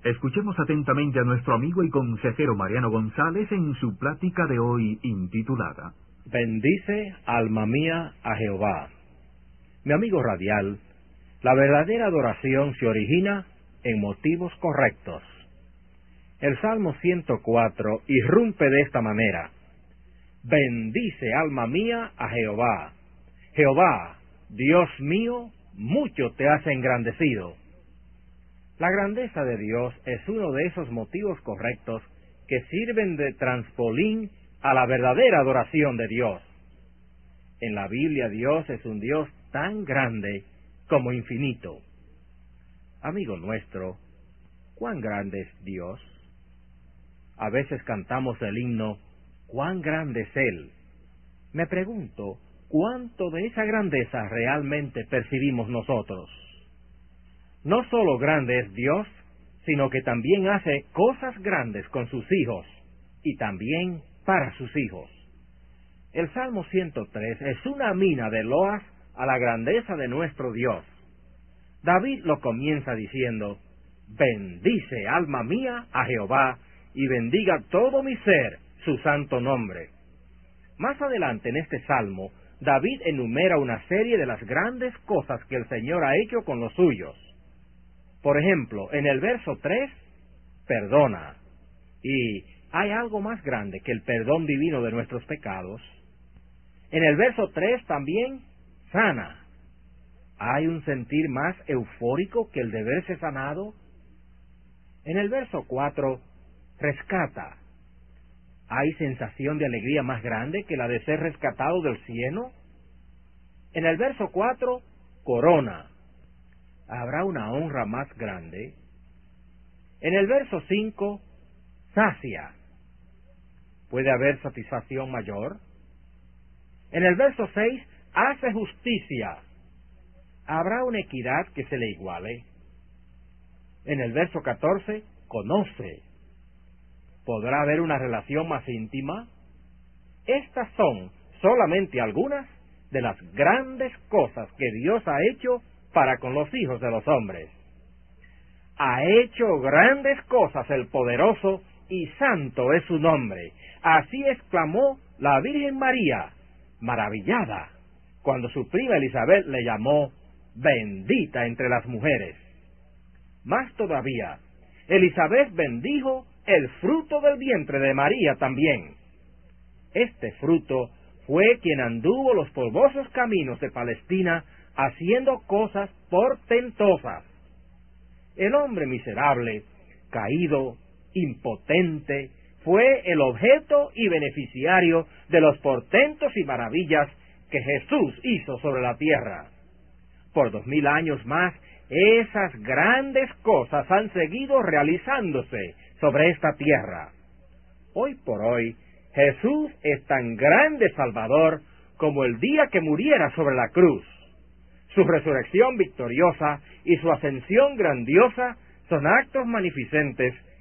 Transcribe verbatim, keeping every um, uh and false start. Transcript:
Escuchemos atentamente a nuestro amigo y consejero Mariano González en su plática de hoy intitulada Bendice, alma mía, a Jehová. Mi amigo radial, la verdadera adoración se origina en motivos correctos. El Salmo ciento cuatro irrumpe de esta manera: Bendice, alma mía, a Jehová. Jehová, Dios mío, mucho te has engrandecido. La grandeza de Dios es uno de esos motivos correctos que sirven de trampolín a la verdadera adoración de Dios. En la Biblia Dios es un Dios tan grande como infinito. Amigo nuestro, ¿cuán grande es Dios? A veces cantamos el himno, ¿cuán grande es Él? Me pregunto, ¿cuánto de esa grandeza realmente percibimos nosotros? No solo grande es Dios, sino que también hace cosas grandes con sus hijos, y también para sus hijos. El Salmo ciento tres es una mina de loas a la grandeza de nuestro Dios. David lo comienza diciendo, Bendice, alma mía, a Jehová, y bendiga todo mi ser su santo nombre. Más adelante en este Salmo, David enumera una serie de las grandes cosas que el Señor ha hecho con los suyos. Por ejemplo, en el verso tres, perdona. Y hay algo más grande que el perdón divino de nuestros pecados. En el verso tres también, sana. ¿Hay un sentir más eufórico que el de verse sanado? En el verso cuatro, rescata. ¿Hay sensación de alegría más grande que la de ser rescatado del cielo? En el verso cuatro, corona. ¿Habrá una honra más grande? En el verso cinco, sacia. ¿Puede haber satisfacción mayor? En el verso seis, hace justicia. ¿Habrá una equidad que se le iguale? En el verso catorce, conoce. ¿Podrá haber una relación más íntima? Estas son solamente algunas de las grandes cosas que Dios ha hecho para con los hijos de los hombres. Ha hecho grandes cosas el poderoso, y santo es su nombre. Así exclamó la Virgen María, maravillada, cuando su prima Elizabeth le llamó bendita entre las mujeres. Más todavía, Elizabeth bendijo el fruto del vientre de María también. Este fruto fue quien anduvo los polvosos caminos de Palestina haciendo cosas portentosas. El hombre miserable, caído, impotente, fue el objeto y beneficiario de los portentos y maravillas que Jesús hizo sobre la tierra. Por dos mil años más, esas grandes cosas han seguido realizándose sobre esta tierra. Hoy por hoy, Jesús es tan grande Salvador como el día que muriera sobre la cruz. Su resurrección victoriosa y su ascensión grandiosa son actos magnificentes